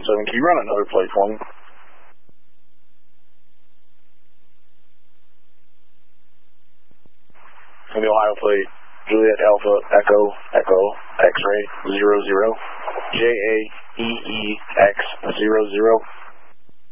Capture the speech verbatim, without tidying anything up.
seven, can you run another plate for me? And the Ohio plate, Juliet Alpha Echo Echo X-ray zero zero J A E E X zero zero.